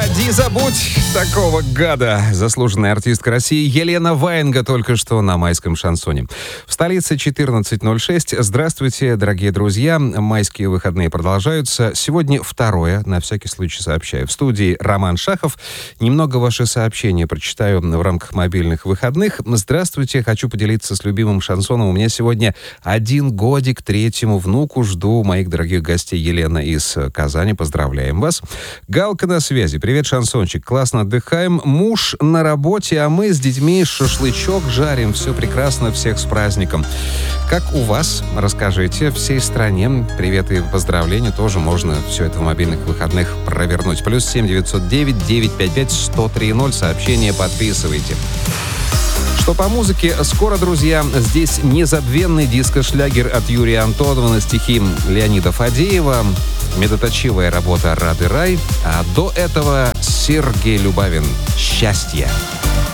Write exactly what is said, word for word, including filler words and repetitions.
Поди забудь такого гада. Заслуженная артистка России Елена Ваенга только что на майском шансоне. В столице четырнадцать ноль шесть. Здравствуйте, дорогие друзья. Майские выходные продолжаются. Сегодня второе, на всякий случай сообщаю. В студии Роман Шахов. Немного ваши сообщения прочитаю в рамках мобильных выходных. Здравствуйте, хочу поделиться с любимым шансоном. У меня сегодня один годик третьему внуку. Жду моих дорогих гостей. Елена из Казани. Поздравляем вас. Галка на связи. Привет, шансончик. Классно отдыхаем. Муж на работе, а мы с детьми шашлычок жарим. Все прекрасно. Всех с праздником. Как у вас? Расскажите. Всей стране привет и поздравления. Тоже можно все это в мобильных выходных провернуть. Плюс семь девятьсот девять девятьсот пятьдесят пять сто три ноль. Сообщение подписывайте. Что по музыке? Скоро, друзья, здесь незабвенный диско-шлягер от Юрия Антонова на стихи Леонида Фадеева, медоточивая работа «Рады рай», а до этого Сергей Любавин «Счастье».